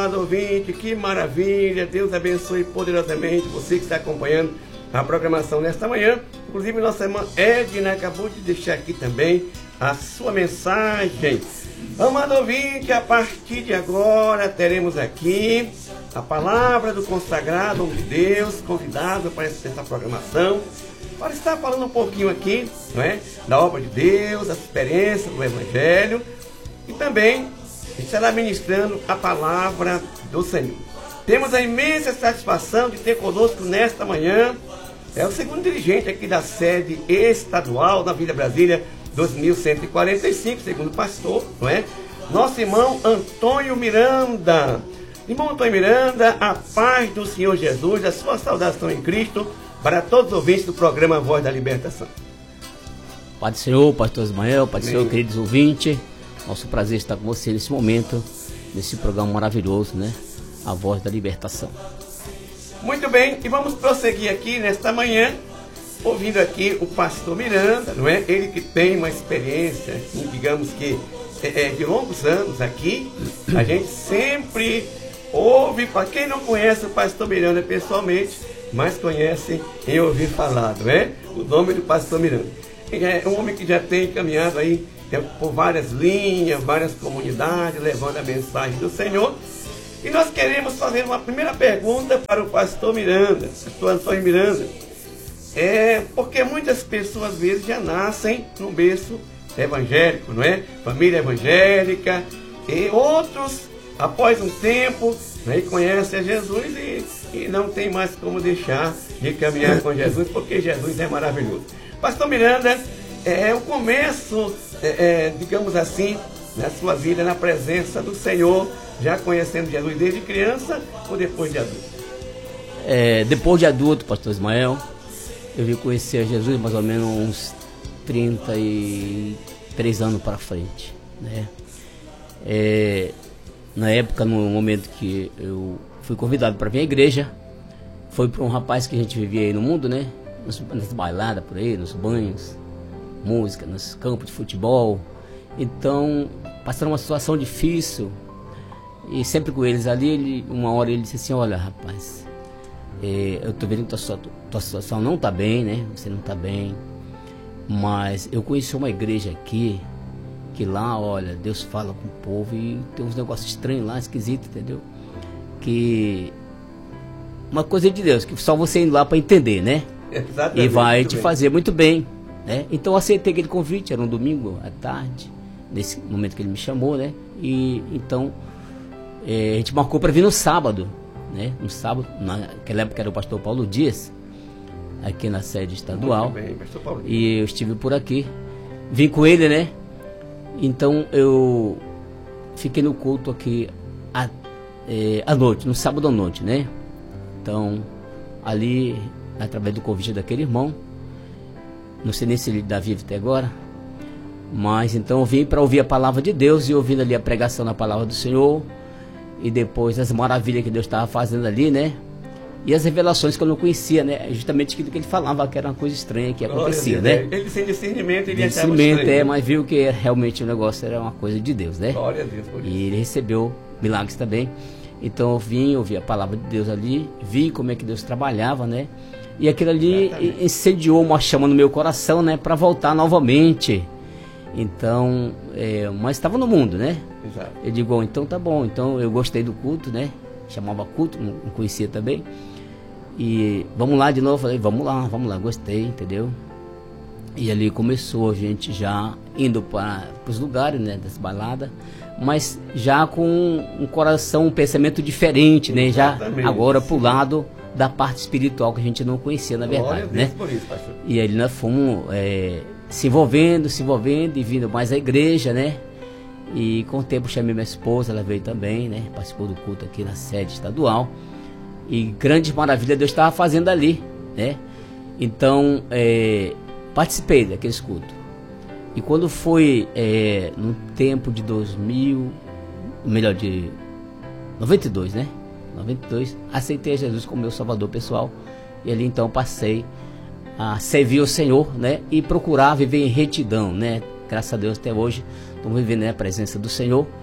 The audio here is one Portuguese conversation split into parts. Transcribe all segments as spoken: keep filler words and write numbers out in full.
Ouvinte, que maravilha, Deus abençoe poderosamente você que está acompanhando a programação nesta manhã. Inclusive nossa irmã Edna acabou de deixar aqui também a sua mensagem. Amado ouvinte, a partir de agora teremos aqui a palavra do consagrado homem de Deus, convidado para essa programação, para estar falando um pouquinho aqui, não é, da obra de Deus, da experiência do Evangelho, e também estará ministrando a palavra do Senhor. Temos a imensa satisfação de ter conosco nesta manhã, é o segundo dirigente aqui da sede estadual da Vila Brasília dois mil cento e quarenta e cinco, segundo pastor, não é? Nosso irmão Antônio Miranda. Irmão Antônio Miranda, a paz do Senhor Jesus, a sua saudação em Cristo, para todos os ouvintes do programa Voz da Libertação. Pai do Senhor, pastor Ismael, Pai do Senhor, queridos ouvintes, nosso prazer estar com você nesse momento, nesse programa maravilhoso, né? A Voz da Libertação. Muito bem, e vamos prosseguir aqui nesta manhã, ouvindo aqui o pastor Miranda, não é? Ele que tem uma experiência, digamos que é, de longos anos aqui. A gente sempre ouve, para quem não conhece o pastor Miranda pessoalmente, mas conhece em ouvir falar, não é? O nome do pastor Miranda. É um homem que já tem caminhado aí é, por várias linhas, várias comunidades, levando a mensagem do Senhor. E nós queremos fazer uma primeira pergunta para o pastor Miranda, pastor Antônio Miranda. É porque muitas pessoas às vezes já nascem num berço evangélico, não é? Família evangélica, e outros, após um tempo, né, conhecem a Jesus e, e não tem mais como deixar de caminhar com Jesus, porque Jesus é maravilhoso. Pastor Miranda, é o começo, é, é, digamos assim, na sua vida, na presença do Senhor, já conhecendo Jesus desde criança ou depois de adulto? É, depois de adulto, pastor Ismael, eu vim conhecer a Jesus mais ou menos uns trinta e três anos para frente, né? É, na época, no momento que eu fui convidado para vir à igreja, foi para um rapaz que a gente vivia aí no mundo, né? Nas, nas bailadas por aí, nos banhos, música, nos campos de futebol. Então, passaram uma situação difícil, e sempre com eles ali, ele, uma hora ele disse assim: olha, rapaz, é, eu tô vendo que tua, tua situação não tá bem, né? Você não tá bem, mas eu conheci uma igreja aqui, que lá, olha, Deus fala com o povo e tem uns negócios estranhos lá, esquisitos, entendeu? Que uma coisa de Deus, que só você indo lá para entender, né? Exatamente, e vai te bem. fazer fazer muito bem, né? Então eu aceitei aquele convite, era um domingo à tarde, nesse momento que ele me chamou, né? E então é, a gente marcou para vir no sábado, né? No sábado, naquela época era o pastor Paulo Dias, aqui na sede estadual. Muito bem, pastor Paulo. E eu estive por aqui, vim com ele, né? Então eu fiquei no culto aqui à, é, à noite, no sábado à noite, né? Então ali, através do convite daquele irmão, não sei nem se ele está vivo até agora, mas então eu vim para ouvir a palavra de Deus, e ouvindo ali a pregação na palavra do Senhor, e depois as maravilhas que Deus estava fazendo ali, né? E as revelações que eu não conhecia, né? Justamente aquilo que ele falava, que era uma coisa estranha que acontecia, né? Ele sem discernimento, ele discernimento, achava é, mas viu que realmente o negócio era uma coisa de Deus, né? Glória a Deus por isso. E ele recebeu milagres também. Então eu vim, ouvi a palavra de Deus ali, vi como é que Deus trabalhava, né? E aquilo ali Exatamente. incendiou uma chama no meu coração, né? Para voltar novamente. Então, é, mas estava no mundo, né? Exato. Eu digo, bom, então tá bom. Então eu gostei do culto, né? Chamava culto, não conhecia também. E vamos lá de novo, falei, vamos lá, vamos lá, gostei, entendeu? E ali começou a gente já indo para os lugares, né, das baladas, mas já com um coração, um pensamento diferente, né? Já agora pro lado da parte espiritual que a gente não conhecia, na verdade, né? Por isso, pastor. E aí nós fomos é, se envolvendo, se envolvendo e vindo mais à igreja, né? E com o tempo chamei minha esposa, ela veio também, né? Participou do culto aqui na sede estadual. E grande maravilha Deus estava fazendo ali, né? Então, é, participei daqueles cultos. E quando foi é, no tempo de dois mil, melhor, de noventa e dois, né? noventa e dois, aceitei Jesus como meu salvador pessoal. E ali então passei a servir o Senhor, né? E procurar viver em retidão, né? Graças a Deus até hoje estamos vivendo, né, a presença do Senhor,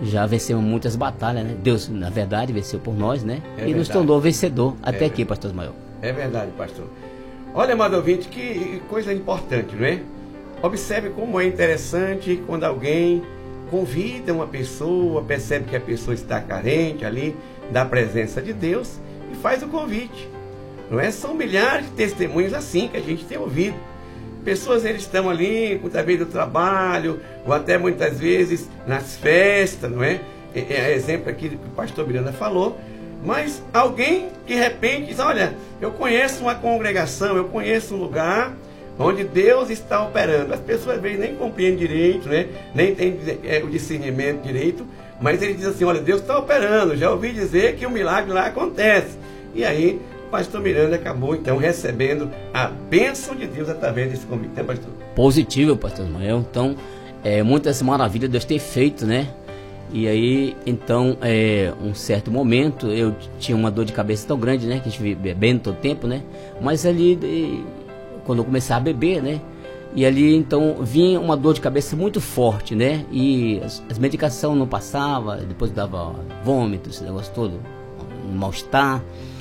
já vencemos muitas batalhas, né? Deus, na verdade, venceu por nós, né? É e verdade. nos tornou vencedor até É aqui, pastor Ismael. É verdade, pastor. Olha, amado ouvinte, que coisa importante, não é? Observe como é interessante quando alguém convida uma pessoa, percebe que a pessoa está carente ali da presença de Deus e faz o convite. Não é? São milhares de testemunhos assim que a gente tem ouvido. Pessoas, eles estão ali, muitas vezes do trabalho, ou até muitas vezes nas festas, não é? É, é exemplo aqui que o pastor Miranda falou. Mas alguém, de repente, diz, olha, eu conheço uma congregação, eu conheço um lugar onde Deus está operando. As pessoas às vezes nem compreendem direito, né? Nem têm é, o discernimento direito, mas ele diz assim, olha, Deus está operando, já ouvi dizer que o milagre lá acontece. E aí, o pastor Miranda acabou, então, recebendo a bênção de Deus através desse convite, né, pastor? Positivo, pastor Ismael. Então, é, muitas maravilhas Deus tem feito, né? E aí, então, é, um certo momento, eu tinha uma dor de cabeça tão grande, né? Que a gente vive bebendo todo tempo, né? Mas ali, de, quando eu começava a beber, né? E ali, então, vinha uma dor de cabeça muito forte, né? E as, as medicações não passavam, depois dava vômito, esse negócio todo, um mal-estar.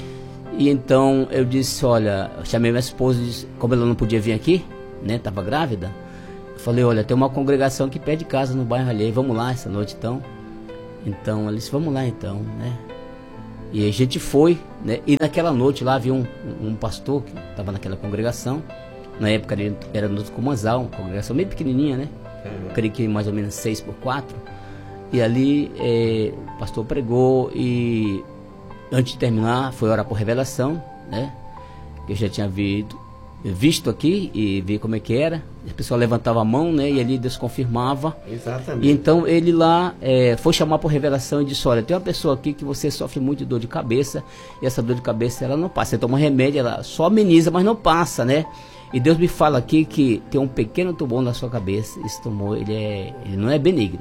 E então, eu disse, olha, eu chamei minha esposa, disse, como ela não podia vir aqui, né? Tava grávida. Eu falei, olha, tem uma congregação aqui perto de casa, no bairro ali, vamos lá essa noite, então. Então, ela disse, vamos lá então, né? E a gente foi, né? E naquela noite lá havia um, um pastor que estava naquela congregação. Na época ele era no Comanzal, uma congregação bem pequenininha, né? Uhum. Eu creio que mais ou menos seis por quatro. E ali é, o pastor pregou e antes de terminar foi orar por revelação, né? Que eu já tinha visto, visto aqui e vi como é que era. A pessoa levantava a mão, né? E ali Deus confirmava. Exatamente. E então ele lá é, foi chamar por revelação e disse, olha, tem uma pessoa aqui que você sofre muito de dor de cabeça. E essa dor de cabeça ela não passa. Você toma remédio, ela só ameniza, mas não passa, né? E Deus me fala aqui que tem um pequeno tumor na sua cabeça. Esse tumor, ele, é, ele não é benigno.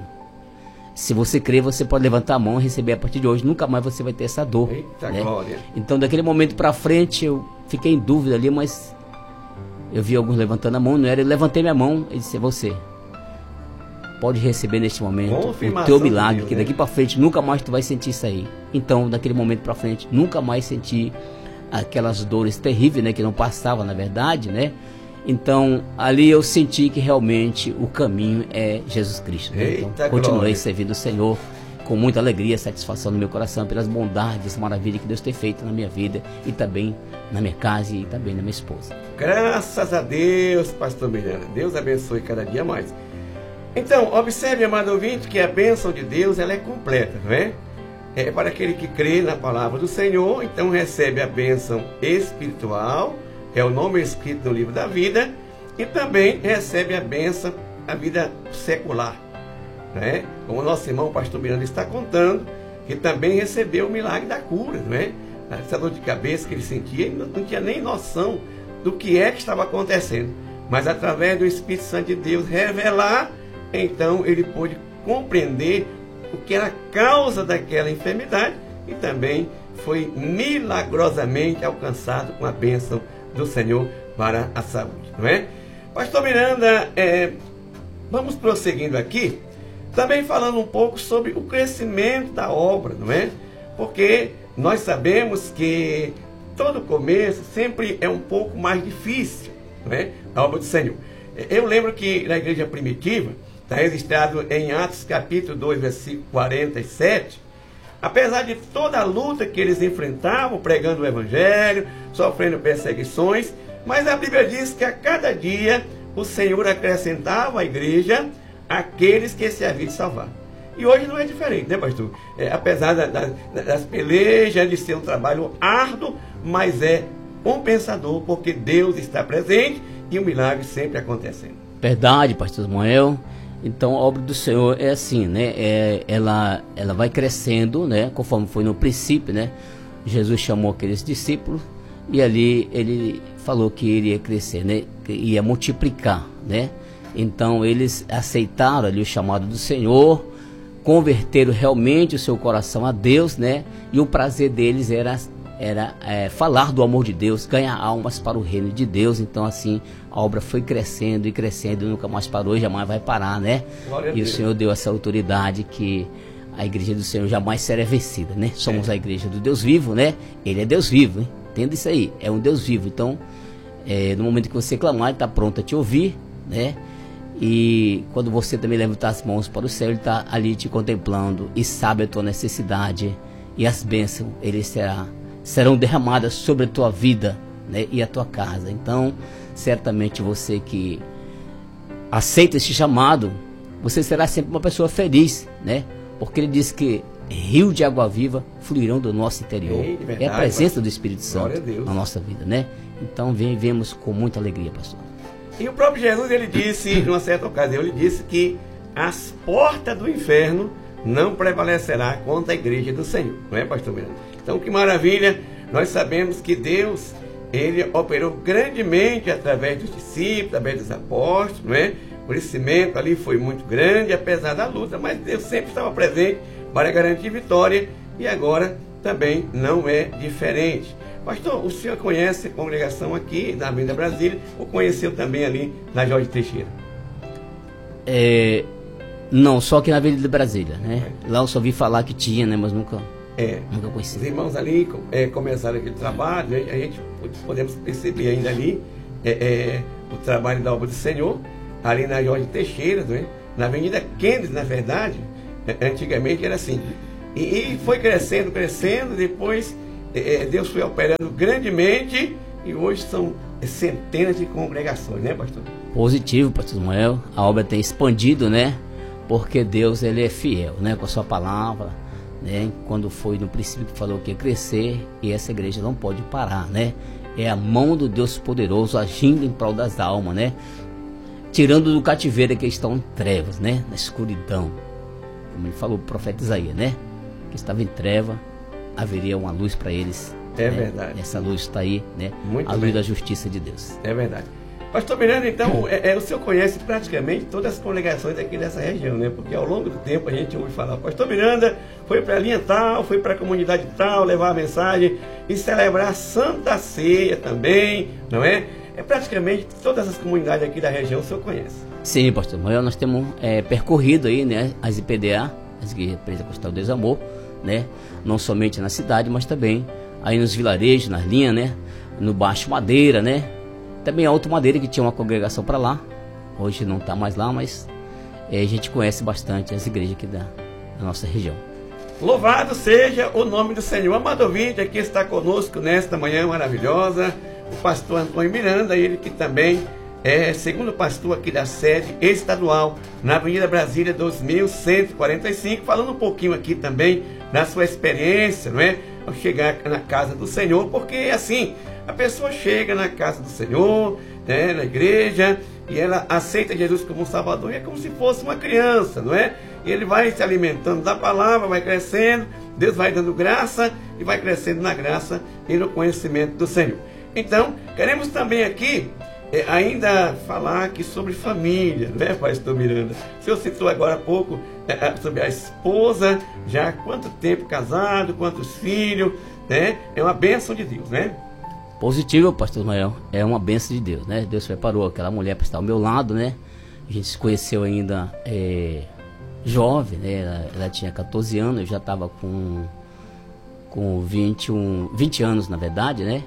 Se você crer, você pode levantar a mão e receber a partir de hoje. Nunca mais você vai ter essa dor. Eita, né? glória. Então daquele momento para frente eu fiquei em dúvida ali, mas eu vi alguns levantando a mão, não era? Eu levantei minha mão e disse, é você. Pode receber neste momento o teu milagre, Deus, que daqui né? para frente nunca mais tu vai sentir isso aí. Então, daquele momento para frente, nunca mais senti aquelas dores terríveis, né? Que não passava, na verdade, né? Então, ali eu senti que realmente o caminho é Jesus Cristo. Né? Eita, então, continuei glória. servindo o Senhor com muita alegria, satisfação no meu coração pelas bondades, maravilhas que Deus tem feito na minha vida e também na minha casa e também na minha esposa. Graças a Deus, pastor Miranda. Deus abençoe cada dia mais. Então, observe, amado ouvinte, que a bênção de Deus ela é completa, não é? É para aquele que crê na palavra do Senhor, então recebe a bênção espiritual, é o nome escrito no livro da vida, e também recebe a bênção, a vida secular. Né? Como o nosso irmão pastor Miranda está contando, que também recebeu o milagre da cura, não é? Essa dor de cabeça que ele sentia, ele não tinha nem noção do que é que estava acontecendo, mas através do Espírito Santo de Deus revelar, então ele pôde compreender o que era a causa daquela enfermidade e também foi milagrosamente alcançado com a bênção do Senhor para a saúde, não é? Pastor Miranda, é, vamos prosseguindo aqui, também falando um pouco sobre o crescimento da obra, não é? Porque nós sabemos que todo começo sempre é um pouco mais difícil, não é? A obra do Senhor. Eu lembro que na igreja primitiva, está registrado em Atos capítulo dois, versículo quarenta e sete, apesar de toda a luta que eles enfrentavam, pregando o evangelho, sofrendo perseguições, mas a Bíblia diz que a cada dia o Senhor acrescentava à igreja aqueles que se haviam de salvar. E hoje não é diferente, né, pastor? É, apesar da, da, das pelejas, de ser um trabalho árduo, mas é compensador, porque Deus está presente e o milagre sempre acontecendo. Verdade, pastor Ismael. Então a obra do Senhor é assim, né? É, ela, ela vai crescendo, né? Conforme foi no princípio, né? Jesus chamou aqueles discípulos e ali ele falou que iria crescer, né? Que ia multiplicar, né? Então eles aceitaram ali o chamado do Senhor, converteram realmente o seu coração a Deus, né? E o prazer deles era, era é, falar do amor de Deus, ganhar almas para o reino de Deus. Então assim, a obra foi crescendo e crescendo, nunca mais parou e jamais vai parar, né? Glória a e Deus. O Senhor deu essa autoridade que a igreja do Senhor jamais será vencida, né? Somos é. a igreja do Deus vivo, né? Ele é Deus vivo, hein? Entenda isso aí, é um Deus vivo. Então, é, no momento que você clamar, Ele está pronto a te ouvir, né? E quando você também levantar as mãos para o céu, Ele está ali te contemplando e sabe a tua necessidade. E as bênçãos, Ele será, serão derramadas sobre a tua vida, né? E a tua casa. Então, certamente você que aceita esse chamado, você será sempre uma pessoa feliz, né? Porque Ele diz que rio de água viva fluirão do nosso interior. Ei, verdade, é a presença do Espírito Santo na nossa vida, né? Então, vemos com muita alegria, pastor. E o próprio Jesus, ele disse, numa certa ocasião, ele disse que as portas do inferno não prevalecerá contra a igreja do Senhor. Não é, pastor Miranda? Então, que maravilha! Nós sabemos que Deus, Ele operou grandemente através dos discípulos, através dos apóstolos, não é? O crescimento ali foi muito grande, apesar da luta, mas Deus sempre estava presente para garantir vitória, e agora também não é diferente. Pastor, o senhor conhece a congregação aqui na Avenida Brasília, ou conheceu também ali na Jorge Teixeira? É, não, só aqui na Avenida Brasília, né? É. Lá eu só vi falar que tinha, né? Mas nunca, é. nunca conheci. Os irmãos ali é, começaram aquele trabalho, a gente podemos perceber ainda ali é, é, o trabalho da obra do Senhor, ali na Jorge Teixeira, não é? Na Avenida Kennedy, na verdade, antigamente era assim. E, e foi crescendo, crescendo, depois é, Deus foi operando grandemente e hoje são centenas de congregações, né, pastor? Positivo, pastor Samuel. A obra tem expandido, né? Porque Deus, ele é fiel, né? Com a sua palavra, né? Quando foi no princípio que falou que ia crescer, e essa igreja não pode parar, né? É a mão do Deus poderoso agindo em prol das almas, né? Tirando do cativeiro que estão em trevas, né? Na escuridão. Como ele falou o profeta Isaías, né? Que estava em treva, haveria uma luz para eles. É, né? verdade. Essa luz está aí, né? Muito a luz bem. Da justiça de Deus. É verdade. Pastor Miranda, então, é, é, o senhor conhece praticamente todas as congregações aqui dessa região, né? Porque ao longo do tempo a gente ouve falar, Pastor Miranda foi para a linha tal, foi para a comunidade tal, levar a mensagem e celebrar a Santa Ceia também, não é? É praticamente todas as comunidades aqui da região o senhor conhece. Sim, pastor Manuel, nós temos é, percorrido aí, né, as I P D A, as Igrejas Pentecostal do Desamor, né? Não somente na cidade, mas também aí nos vilarejos, nas linhas, né? No Baixo Madeira, né? Também Alto Madeira, que tinha uma congregação para lá. Hoje não está mais lá, mas é, a gente conhece bastante as igrejas aqui da, da nossa região. Louvado seja o nome do Senhor. Amado ouvinte, aqui está conosco nesta manhã maravilhosa o pastor Antônio Miranda, ele que também é segundo pastor aqui da sede estadual na Avenida Brasília dois mil cento e quarenta e cinco, falando um pouquinho aqui também da sua experiência, não é? Ao chegar na casa do Senhor, porque assim, a pessoa chega na casa do Senhor, né, na igreja, e ela aceita Jesus como Salvador, e é como se fosse uma criança, não é? E ele vai se alimentando da palavra, vai crescendo, Deus vai dando graça, e vai crescendo na graça e no conhecimento do Senhor. Então, queremos também aqui, é, ainda falar aqui sobre família, né, pastor Miranda? O senhor citou agora há pouco é, sobre a esposa, já há quanto tempo casado, quantos filhos, né? É uma bênção de Deus, né? Positivo, pastor Manuel, é uma bênção de Deus, né? Deus preparou aquela mulher para estar ao meu lado, né? A gente se conheceu ainda é, jovem, né? Ela, ela tinha catorze anos, eu já estava com, com vinte e um, vinte anos, na verdade, né?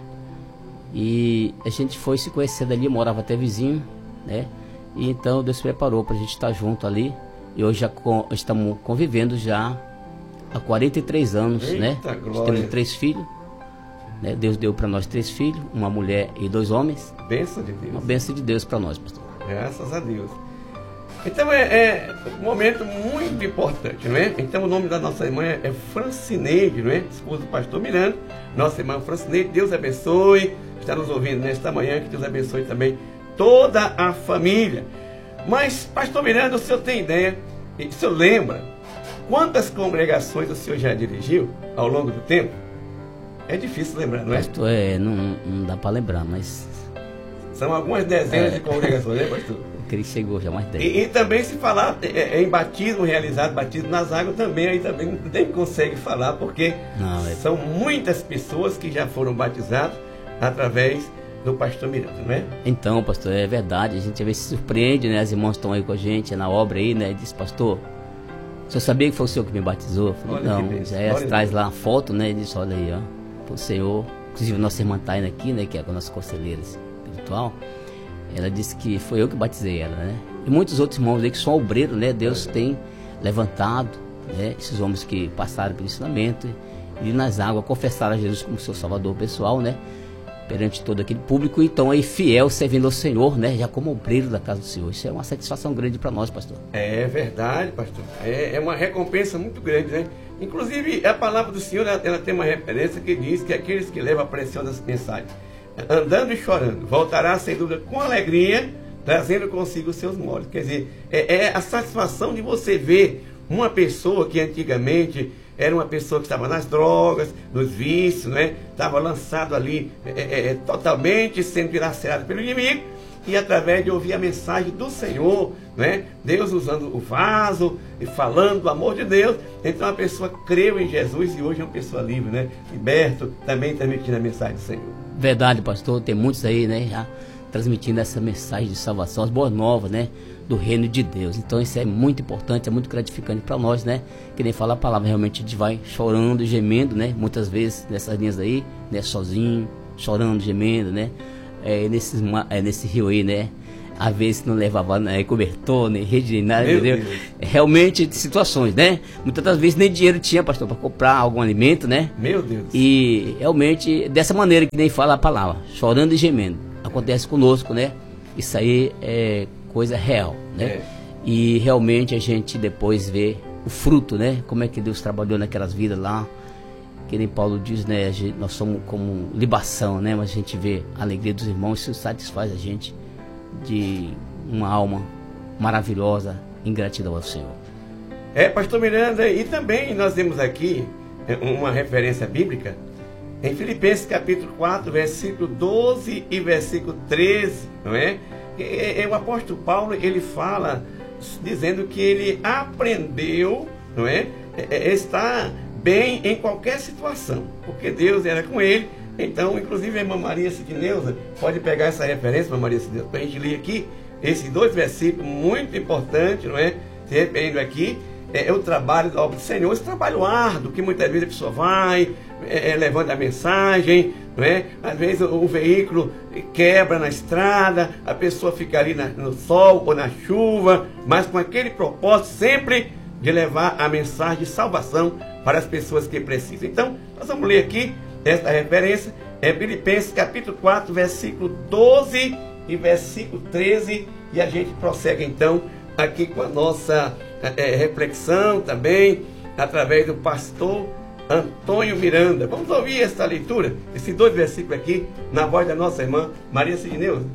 E a gente foi se conhecendo ali, morava até vizinho, né? E então Deus preparou para a gente estar junto ali. E hoje já com, estamos convivendo já há quarenta e três anos, Eita, né? glória. Temos três filhos, né? Deus deu para nós três filhos, uma mulher e dois homens. Bênção de Deus. Uma bênção de Deus para nós, pastor. Graças a Deus. Então é, é um momento muito importante, não é? Então o nome da nossa irmã é Francineide, não é? Esposa do pastor Miranda. Nossa irmã Francineide, Deus abençoe. Está nos ouvindo nesta manhã, que Deus abençoe também toda a família. Mas, pastor Miranda, o senhor tem ideia, o senhor lembra quantas congregações o senhor já dirigiu ao longo do tempo? É difícil lembrar, não é? Pastor, é, não, não dá para lembrar, mas... São algumas dezenas é. de congregações, né, pastor? Que ele chegou já mais dez. E, e também se falar é, em batismo realizado, batismo nas águas, também aí também nem consegue falar, porque não, é... são muitas pessoas que já foram batizadas através do pastor Miranda, não é? Então, pastor, é verdade, a gente às vezes se surpreende, né? As irmãs estão aí com a gente na obra aí, né? Diz, pastor, senhor sabia que foi o senhor que me batizou? Eu falei, Olha não, Isaías traz lá a foto, né? Ele disse, olha aí, ó, foi o senhor. Inclusive, nossa irmã Taina aqui, né? Que é a nossa conselheira espiritual. Ela disse que foi eu que batizei ela, né? E muitos outros irmãos aí que são obreiros, né? Deus tem levantado, né? Esses homens que passaram pelo ensinamento e nas águas confessaram a Jesus como seu salvador pessoal, né? Perante todo aquele público, então aí fiel, servindo ao Senhor, né? Já como obreiro da casa do Senhor. Isso é uma satisfação grande para nós, pastor. É verdade, pastor. É, é uma recompensa muito grande, né? Inclusive, a palavra do Senhor, ela, ela tem uma referência que diz que aqueles que levam a preciosa mensagem, andando e chorando, voltará sem dúvida com alegria, trazendo consigo os seus moles. Quer dizer, é, é a satisfação de você ver uma pessoa que antigamente era uma pessoa que estava nas drogas, nos vícios, né? Estava lançado ali é, é, totalmente sendo dilacerado pelo inimigo, e através de ouvir a mensagem do Senhor, né? Deus usando o vaso e falando do amor de Deus, então a pessoa creu em Jesus e hoje é uma pessoa livre, né? Liberto, também transmitindo a mensagem do Senhor. Verdade, pastor, tem muitos aí, né? Já transmitindo essa mensagem de salvação, as boas novas, né? Do reino de Deus. Então isso é muito importante, é muito gratificante para nós, né? Que nem fala a palavra, realmente a gente vai chorando e gemendo, né? Muitas vezes nessas linhas aí, né? Sozinho, chorando, gemendo, né? É, nesses, é, nesse rio aí, né? Às vezes não levava né, cobertor, nem rede, nem nada, entendeu? Realmente situações, né? Muitas das vezes nem dinheiro tinha, pastor, para comprar algum alimento, né? Meu Deus. E realmente dessa maneira que nem fala a palavra, chorando e gemendo. Acontece conosco, né? Isso aí é coisa real, né? É. E realmente a gente depois vê o fruto, né? Como é que Deus trabalhou naquelas vidas lá. Que nem Paulo diz, né? A gente, nós somos como libação, né? Mas a gente vê a alegria dos irmãos, isso satisfaz a gente de uma alma maravilhosa em gratidão ao Senhor. É, pastor Miranda, e também nós temos aqui uma referência bíblica em Filipenses capítulo quatro, versículo doze e versículo treze, não é? E, e, o apóstolo Paulo, ele fala dizendo que ele aprendeu, não é? Estar bem em qualquer situação, porque Deus era com ele. Então, inclusive a irmã Maria Sidneuza pode pegar essa referência, irmã Maria Sidneuza, para a gente ler aqui esses dois versículos muito importantes, não é? Se referindo aqui, é, é o trabalho da obra do Senhor, esse trabalho árduo que muitas vezes a pessoa vai, é, é, levando a mensagem, não é? Às vezes o, o veículo quebra na estrada, a pessoa fica ali na, no sol ou na chuva, mas com aquele propósito sempre de levar a mensagem de salvação para as pessoas que precisam. Então, nós vamos ler aqui esta referência, é Filipenses capítulo quatro, versículo doze e versículo treze, e a gente prossegue então aqui com a nossa é, reflexão também, através do pastor Antônio Miranda. Vamos ouvir esta leitura, esses dois versículos aqui, na voz da nossa irmã Maria Sidneuza.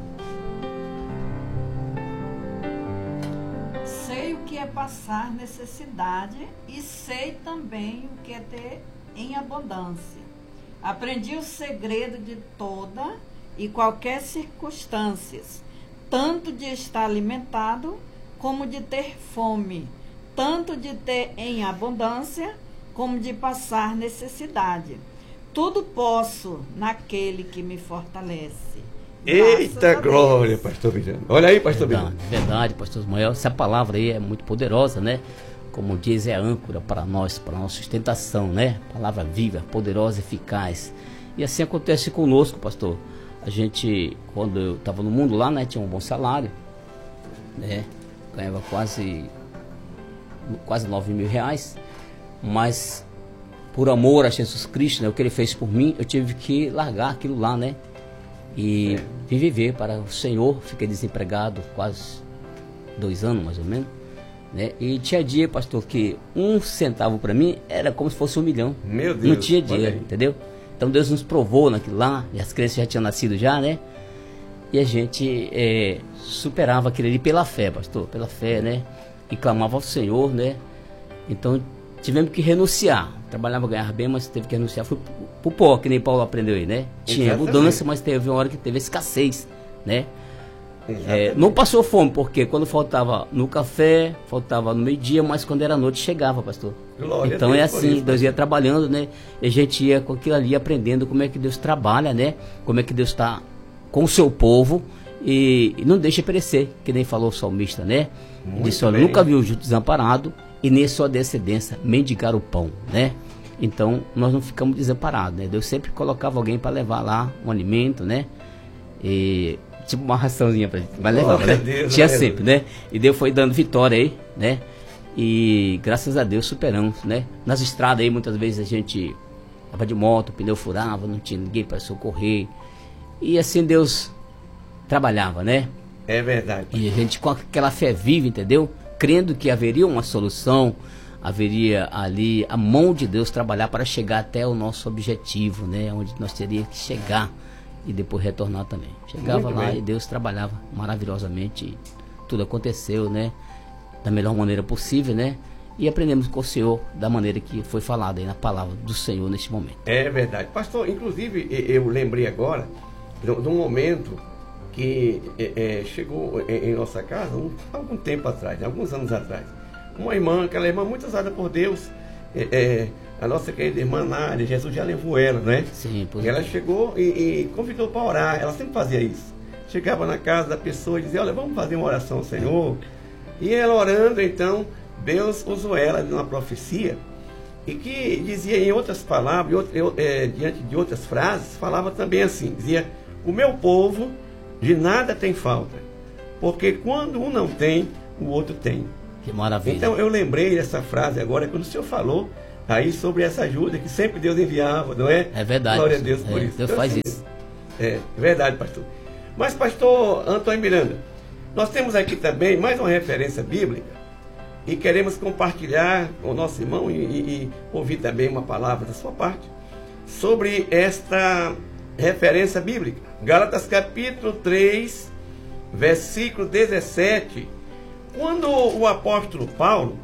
Sei o que é passar necessidade e sei também o que é ter em abundância. Aprendi o segredo de toda e qualquer circunstância, tanto de estar alimentado como de ter fome, tanto de ter em abundância como de passar necessidade. Tudo posso naquele que me fortalece. Eita glória, pastor Miranda. Olha aí, pastor Verdade, Miranda. verdade, pastor Ismael. Essa palavra aí é muito poderosa, né? Como diz, é âncora para nós, para a nossa sustentação, né? Palavra viva, poderosa, eficaz. E assim acontece conosco, pastor. A gente, quando eu estava no mundo lá, né? Tinha um bom salário, né? Ganhava quase, quase nove mil reais. Mas, por amor a Jesus Cristo, né? O que Ele fez por mim, eu tive que largar aquilo lá, né? E é. vim viver para o Senhor. Fiquei desempregado quase dois anos, mais ou menos. Né? E tinha dia, pastor, que um centavo para mim era como se fosse um milhão. Meu Deus. Não tinha dinheiro, entendeu? Então Deus nos provou naquilo lá, e as crianças já tinham nascido já, né? E a gente é, superava aquilo ali pela fé, pastor, pela fé, né? E clamava ao Senhor, né? Então tivemos que renunciar. Trabalhava, ganhava bem, mas teve que renunciar. Foi pro pó, que nem Paulo aprendeu aí, né? Tinha Exatamente. abundância, mas teve uma hora que teve escassez, né? É, não passou fome, porque quando faltava no café, faltava no meio-dia, mas quando era noite chegava, pastor. Glória então a Deus é assim, por isso, Deus ia trabalhando, né? E a gente ia com aquilo ali aprendendo como é que Deus trabalha, né? Como é que Deus está com o seu povo e, e não deixa perecer, que nem falou o salmista, né? Ele disse, olha, nunca vi o justo desamparado e nem sua descendência mendigar o pão, né? Então nós não ficamos desamparados, né? Deus sempre colocava alguém para levar lá um alimento, né? E tipo uma raçãozinha pra gente, vai levar, oh, né? Deus, tinha Deus. Sempre, né? E Deus foi dando vitória aí, né? E graças a Deus superamos, né? Nas estradas aí muitas vezes a gente estava de moto, o pneu furava, não tinha ninguém para socorrer. E assim Deus trabalhava, né? É verdade. E a gente com aquela fé viva, entendeu? Crendo que haveria uma solução, haveria ali a mão de Deus trabalhar para chegar até o nosso objetivo, né? Onde nós teríamos que chegar e depois retornar também. Chegava Muito lá bem. E Deus trabalhava maravilhosamente. E tudo aconteceu, né? Da melhor maneira possível, né? E aprendemos com o Senhor da maneira que foi falada aí na palavra do Senhor neste momento. É verdade. Pastor, inclusive eu lembrei agora de um momento que é, chegou em nossa casa um, algum tempo atrás, alguns anos atrás. Uma irmã, aquela irmã muito usada por Deus, é, é, a nossa querida irmã Nádia, Jesus já levou ela, né? Sim, por ela chegou e, e convidou para orar, ela sempre fazia isso. Chegava na casa da pessoa e dizia, olha, vamos fazer uma oração ao Senhor. E ela orando, então, Deus usou ela numa profecia, e que dizia em outras palavras, eu, é, diante de outras frases, falava também assim, dizia, o meu povo de nada tem falta, porque quando um não tem, o outro tem. Que maravilha. Então eu lembrei dessa frase agora, quando o senhor falou aí sobre essa ajuda que sempre Deus enviava, não é? É verdade. Glória a Deus por é, isso. Deus então, faz assim, isso. É verdade, pastor. Mas, pastor Antônio Miranda, nós temos aqui também mais uma referência bíblica e queremos compartilhar com o nosso irmão e, e, e ouvir também uma palavra da sua parte sobre esta referência bíblica. Gálatas capítulo três, versículo dezessete, quando o apóstolo Paulo,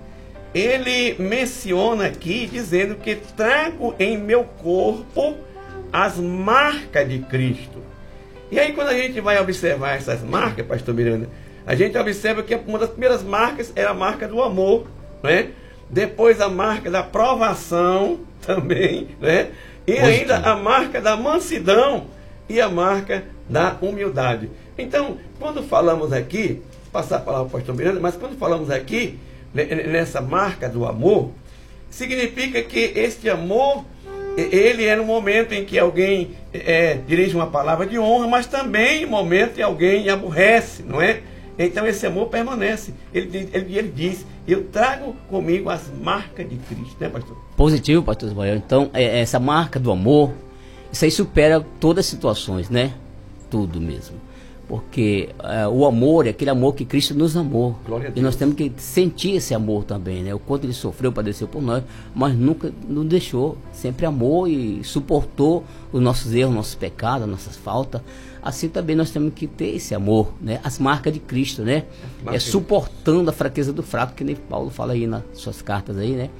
ele menciona aqui, dizendo que trago em meu corpo as marcas de Cristo. E aí quando a gente vai observar essas marcas, pastor Miranda, a gente observa que uma das primeiras marcas era a marca do amor, né? Depois a marca da provação também, né? E ainda a marca da mansidão e a marca da humildade. Então, quando falamos aqui, passar a palavra para o pastor Miranda, mas quando falamos aqui, nessa marca do amor, significa que este amor, ele é no momento em que alguém é, dirige uma palavra de honra, mas também no momento em que alguém aborrece, não é? Então esse amor permanece. Ele, ele, ele diz, eu trago comigo as marcas de Cristo, né, pastor? Positivo, pastor Ismael. Então, é, essa marca do amor, isso aí supera todas as situações, né? Tudo mesmo. Porque é, o amor é aquele amor que Cristo nos amou. E nós temos que sentir esse amor também, né? O quanto ele sofreu, padeceu por nós, mas nunca nos deixou. Sempre amou e suportou os nossos erros, nossos pecados, nossas faltas. Assim também nós temos que ter esse amor, né? As marcas de Cristo, né? É suportando a fraqueza do fraco, que nem Paulo fala aí nas suas cartas aí, né?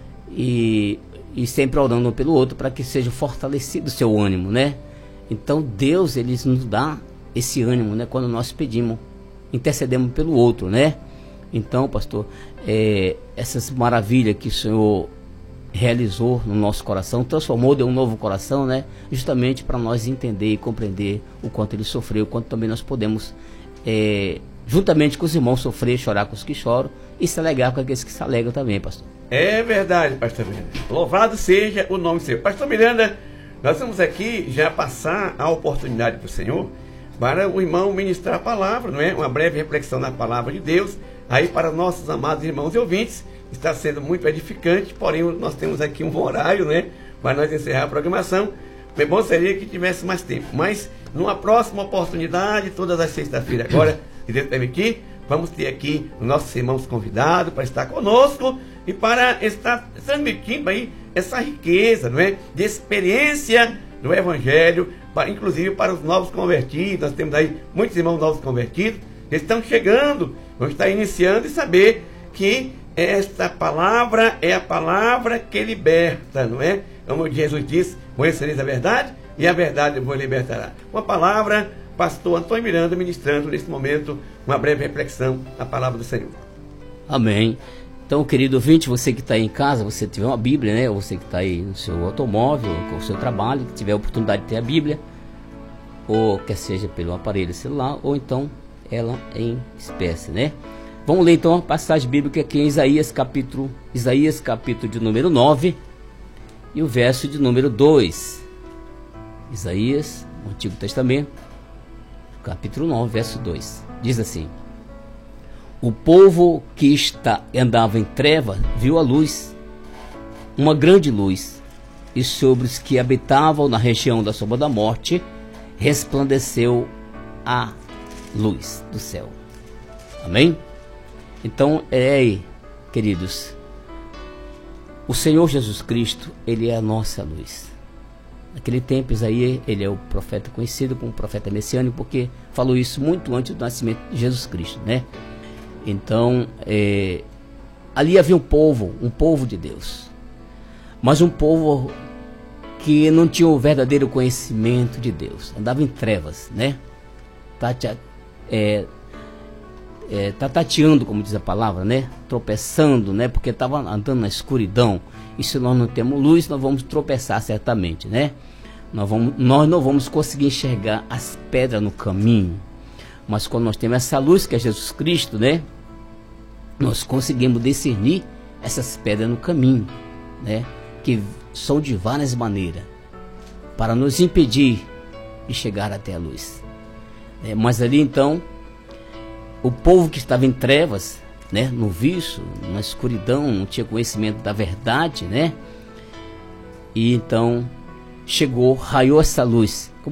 E, e sempre orando um pelo outro para que seja fortalecido o seu ânimo, né? Então Deus, ele nos dá esse ânimo, né? Quando nós pedimos, intercedemos pelo outro, né? Então, pastor, é, essas maravilhas que o Senhor realizou no nosso coração, transformou, deu um novo coração, né? Justamente para nós entender e compreender o quanto ele sofreu, o quanto também nós podemos, é, juntamente com os irmãos, sofrer, chorar com os que choram e se alegrar com aqueles que se alegram também, pastor. É verdade, pastor Miranda. Louvado seja o nome do Senhor. Pastor Miranda, nós vamos aqui já passar a oportunidade para o Senhor, para o irmão ministrar a palavra, não é? Uma breve reflexão na palavra de Deus, aí para nossos amados irmãos e ouvintes. Está sendo muito edificante, porém nós temos aqui um horário, né, para nós encerrar a programação. Bem bom seria que tivesse mais tempo, mas numa próxima oportunidade, todas as sextas-feiras agora, se Deus permitir, vamos ter aqui os nossos irmãos convidados para estar conosco e para estar transmitindo aí essa riqueza, não é, de experiência do Evangelho, para, inclusive para os novos convertidos. Nós temos aí muitos irmãos novos convertidos que estão chegando, vão estar iniciando e saber que esta palavra é a palavra que liberta, não é? Como Jesus disse, conhecereis a verdade e a verdade vos libertará. Uma palavra, pastor Antônio Miranda ministrando nesse momento uma breve reflexão na palavra do Senhor. Amém. Então, querido ouvinte, você que está aí em casa, você tiver uma Bíblia, né? Ou você que está aí no seu automóvel, com o seu trabalho, que tiver a oportunidade de ter a Bíblia, ou quer seja pelo aparelho celular, ou então ela em espécie, né? Vamos ler então a passagem bíblica aqui em Isaías capítulo, Isaías capítulo de número nove e o verso de número dois. Isaías, no Antigo Testamento, capítulo nove, verso dois. Diz assim: o povo que está, andava em treva viu a luz, uma grande luz, e sobre os que habitavam na região da sombra da morte resplandeceu a luz do céu. Amém? Então, é aí, queridos, o Senhor Jesus Cristo, Ele é a nossa luz. Naquele tempo, Isaías, ele é o profeta conhecido como profeta messiânico, porque falou isso muito antes do nascimento de Jesus Cristo, né? Então, é, ali havia um povo, um povo de Deus, mas um povo que não tinha o verdadeiro conhecimento de Deus, andava em trevas, né? Tatea, é, é, tá tateando, como diz a palavra, né? Tropeçando, né? Porque estava andando na escuridão. E se nós não temos luz, nós vamos tropeçar certamente, né? Nós, vamos, nós não vamos conseguir enxergar as pedras no caminho. Mas quando nós temos essa luz que é Jesus Cristo, né? Nós conseguimos discernir essas pedras no caminho, né? Que são de várias maneiras para nos impedir de chegar até a luz. É, mas ali então, o povo que estava em trevas, né, no vício, na escuridão, não tinha conhecimento da verdade, né? E então chegou, raiou essa luz.